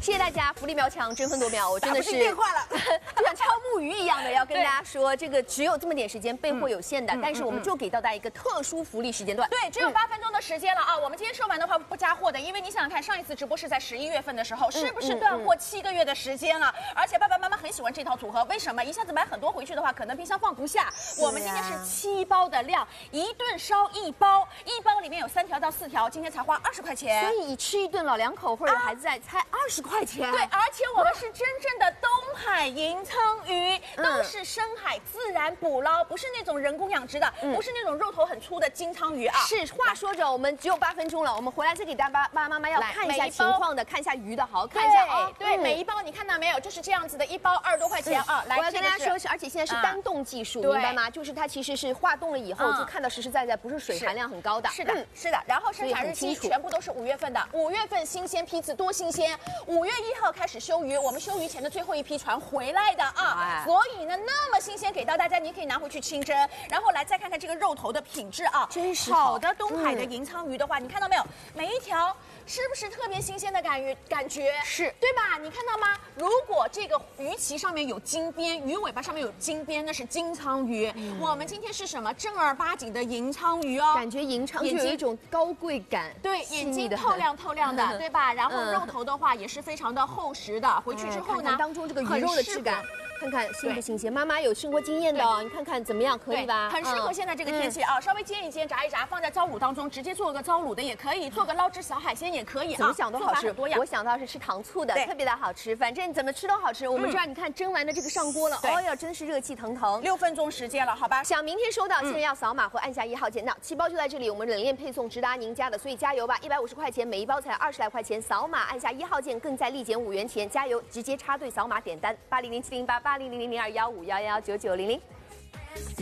谢谢大家，福利秒抢，争分夺秒，我真的是电话了， 就像敲木鱼一样的要跟大家说，这个只有这么点时间，备货有限的，但是我们就给到大家一个特殊福利时间段。 对，只有8分钟的时间了啊！我们今天说完的话不加货的，因为你想想看，上一次直播是在11月份的时候，是不是断货7个月的时间了？而且爸爸妈妈很喜欢这套组合，为什么？一下子买很多回去的话，可能冰箱放不下。我们今天是7包的量，一顿烧1包，一包里面有3条到4条，今天才花20块钱。 所以你吃一顿老两口或者有孩子在，才20块钱。 对，而且我们是真正的东海银鲳鱼，都是深海自然捕捞，不是那种人工养殖的，不是那种肉头很粗的金鲳鱼啊。 是，话说着，我们只有8分钟了，我们回来再给大家爸爸妈妈要看一下情况的，看一下鱼的好，看一下啊。 对，每一包你看到没有，就是这样子的，一包20多块钱啊。来， 我要跟大家说是，而且现在是单洞技术，明白吗？就是它其实是化冻了以后，就看到实实在在，不是水含量很高的。 是的，是的。然后生产日期全部都是5月份的，5月份新鲜批次多新鲜，5月1号开始休渔，我们休渔前的最后一批船回来的啊，所以呢那么新鲜给到大家，你可以拿回去清蒸，然后来再看看这个肉头的品质啊， 真是好的东海的银鲳鱼的话，你看到没有？每一条是不是特别新鲜的感觉？ 是对吧？你看到吗？如果这个鱼鳍上面有金边，鱼尾巴上面有金边，那是金鲳鱼。我们今天是什么？正儿八经的银鲳鱼哦， 感觉银鲳就有一种高贵感， 对，眼睛透亮透亮的，对吧？然后肉头的话也是非常的厚实的，回去之后呢， 当中这个鱼肉的质感。看看新不新鲜？妈妈有生活经验的哦，你看看怎么样？可以吧？ 很适合现在这个天气啊，稍微煎一煎、炸一炸，放在糟卤当中，直接做个糟卤的也可以，做个捞汁小海鲜也可以啊。 怎么想都好吃，我想到是吃糖醋的，特别的好吃。反正怎么吃都好吃。我们这儿你看蒸完的这个上锅了，哎呀，真是热气腾腾。 6分钟时间了，好吧？ 想明天收到，现在要扫码或按下1号键。那7包就在这里，我们冷链配送直达您家的，所以加油吧！150块钱，每一包才20来块钱，扫码按下1号键，更在立减5元钱，加油！直接插队扫码点单，80070880000215119900。